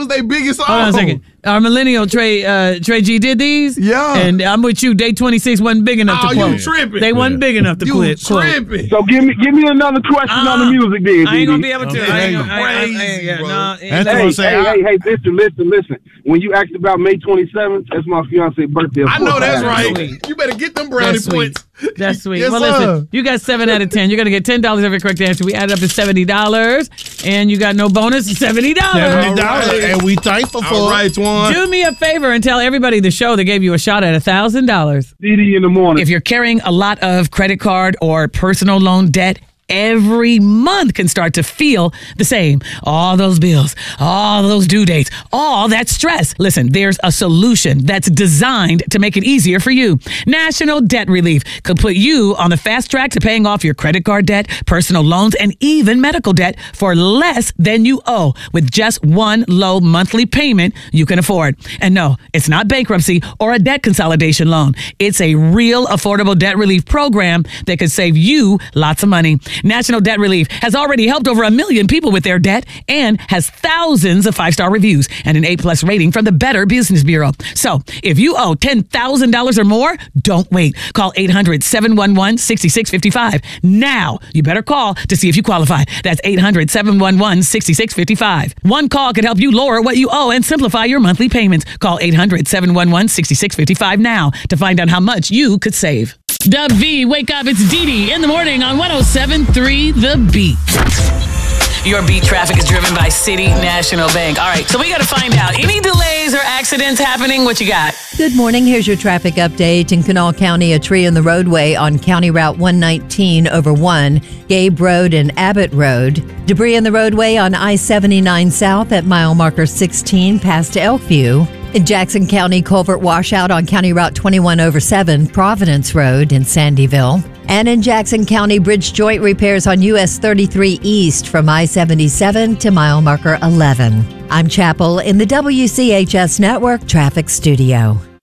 was their biggest song. Hold on a second. Our millennial Trey G did these. Yeah. And I'm with you. Day 26 wasn't big enough to quote. You tripping. They wasn't big enough to You quote. tripping. So give me another question on the music, then. I ain't gonna DD. be able to. Listen. When you asked about May 27th, that's my fiance's birthday. I know that's right. Sweet. You better get them brownie points. That's sweet. Yes, well, sir. listen, you got 7 out of 10. You're going to get $10 every correct answer. We added up to $70, and you got no bonus, $70. $70, and we thankful for All right, Twan. Do me a favor and tell everybody the show that gave you a shot at $1,000. DD in the morning. If you're carrying a lot of credit card or personal loan debt, every month can start to feel the same. All those bills, all those due dates, all that stress. Listen, there's a solution that's designed to make it easier for you. National Debt Relief could put you on the fast track to paying off your credit card debt, personal loans, and even medical debt for less than you owe with just one low monthly payment you can afford. And no, it's not bankruptcy or a debt consolidation loan. It's a real affordable debt relief program that could save you lots of money. National Debt Relief has already helped over 1 million people with their debt and has thousands of 5-star reviews and an A+ rating from the Better Business Bureau. So if you owe $10,000 or more, don't wait. Call 800-711-6655. Now, you better call to see if you qualify. That's 800-711-6655. One call could help you lower what you owe and simplify your monthly payments. Call 800-711-6655 now to find out how much you could save. Dub V, wake up. It's Dee Dee in the morning on 107.3 The Beat. Your beat traffic is driven by City National Bank. All right, so we got to find out. Any delays or accidents happening? What you got? Good morning. Here's your traffic update. In Kanawha County, a tree in the roadway on County Route 119 over 1, Gabe Road and Abbott Road. Debris in the roadway on I-79 South at mile marker 16 past Elkview. In Jackson County, culvert washout on County Route 21 over 7, Providence Road in Sandyville. And in Jackson County, bridge joint repairs on US 33 East from I-77 to mile marker 11. I'm Chapel in the WCHS Network Traffic Studio.